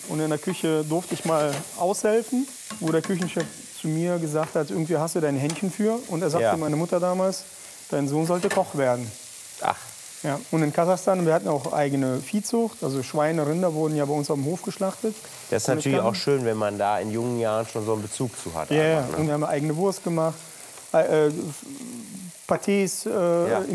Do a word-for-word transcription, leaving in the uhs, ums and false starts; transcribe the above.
Und in der Küche durfte ich mal aushelfen, wo der Küchenchef zu mir gesagt hat, irgendwie hast du dein Händchen für. Und er sagte Ja. meine Mutter damals, dein Sohn sollte Koch werden. Ach, Ja. Und in Kasachstan, wir hatten auch eigene Viehzucht, also Schweine, Rinder wurden ja bei uns auf dem Hof geschlachtet. das ist Und ich natürlich kann- auch schön, wenn man da in jungen Jahren schon so einen Bezug zu hat. Ja, ja. einfach, ne? Und wir haben eigene Wurst gemacht, äh, äh, Pâtés äh, Ja.